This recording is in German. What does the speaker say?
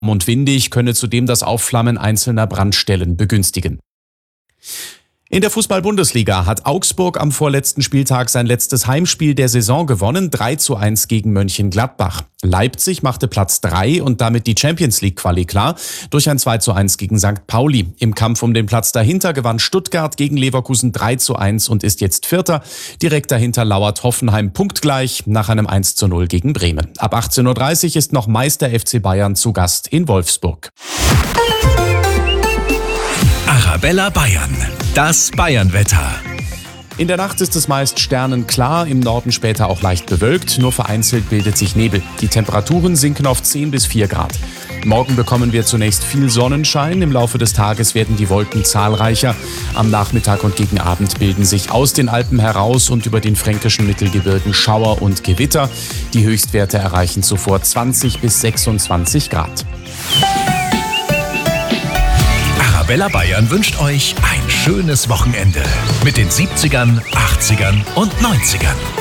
und windig könne zudem das Aufflammen einzelner Brandstellen begünstigen. In der Fußball-Bundesliga hat Augsburg am vorletzten Spieltag sein letztes Heimspiel der Saison gewonnen, 3:1 gegen Mönchengladbach. Leipzig machte Platz 3 und damit die Champions-League-Quali klar durch ein 2:1 gegen St. Pauli. Im Kampf um den Platz dahinter gewann Stuttgart gegen Leverkusen 3:1 und ist jetzt Vierter. Direkt dahinter lauert Hoffenheim punktgleich nach einem 1:0 gegen Bremen. Ab 18:30 Uhr ist noch Meister FC Bayern zu Gast in Wolfsburg. Arabella Bayern, das Bayern-Wetter. In der Nacht ist es meist sternenklar, im Norden später auch leicht bewölkt, nur vereinzelt bildet sich Nebel. Die Temperaturen sinken auf 10 bis 4 Grad. Morgen bekommen wir zunächst viel Sonnenschein, im Laufe des Tages werden die Wolken zahlreicher. Am Nachmittag und gegen Abend bilden sich aus den Alpen heraus und über den fränkischen Mittelgebirgen Schauer und Gewitter. Die Höchstwerte erreichen zuvor 20 bis 26 Grad. Arabella Bayern wünscht euch ein schönes Wochenende mit den 70ern, 80ern und 90ern.